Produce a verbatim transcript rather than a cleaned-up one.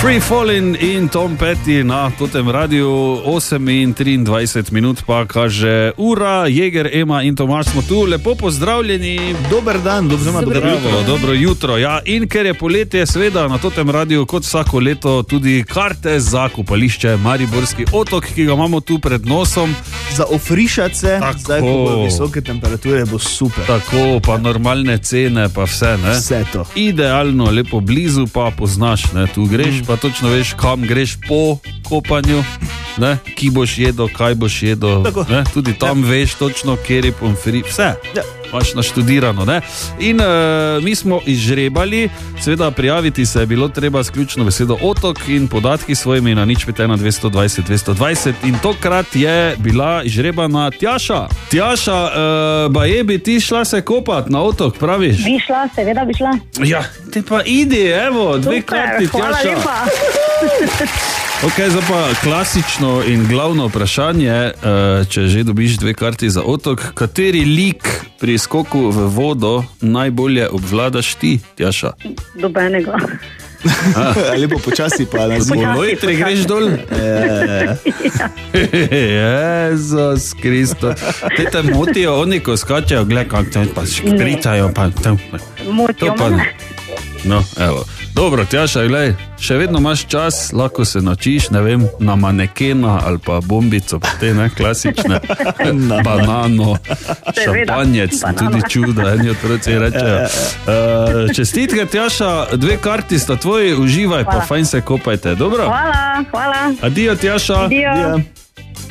Free Fallin' in Tom Petty na totem radiju, osem in triindvajset minut pa kaže ura. Jeger, Ema in Tomaž smo tu, lepo pozdravljeni. Dober dan, dobro, dobro, dobro jutro, dobro jutro. Ja, in ker je poletje, seveda na totem radiju kot vsako leto tudi karte za kopališče Mariborski otok, ki ga imamo tu pred nosom. Za ofrišati se, zdaj ko bo visoke temperature, bo super. Tako, pa normalne cene, pa vse, ne? Vse to. Idealno, lepo blizu, pa poznaš, ne? Tu greš, mm. pa točno veš, kam greš po kopanju, ne? Ki boš jedel, kaj boš jedel, ne? Tudi tam ja. Veš točno, kjer je pomfri, vse. Ja. Imaš naštudirano, ne? In uh, mi smo izžrebali, seveda prijaviti se je bilo treba s ključno besedo otok in podatki svojimi na nič pet ena dvesto dvajset dvesto dvajset in tokrat je bila izžrebana Tjaša. Tjaša, uh, baje bi ti šla se kopat na otok, praviš? Bi šla, seveda bi šla. Ja, te pa idi, evo, dve karti, Tjaša. Hvala lepa. Ok, zdaj pa klasično in glavno vprašanje, če že dobiš dve karti za otok, kateri lik pri skoku v vodo najbolje obvladaš ti, Tjaša? Dobenega. Lepo počasi pa nas bo. Lojtri greš dol? Jezus Kristo. Te te motijo, oni ko skačajo, gled, kak te pa škritajo, pa tam. Motijo me. No, evo. Dobro, Tjaša, glej, še vedno imaš čas, lahko se naučiš, ne vem, na manekena ali pa bombico, pa te, ne, klasične, banano, šampanjec, tudi čuda, eni otroci rečejo. Uh, čestitke, Tjaša, dve karti sta tvoji, uživaj, hvala. Pa fajn se kopajte, dobro? Hvala, hvala. Adijo, Tjaša. Adijo.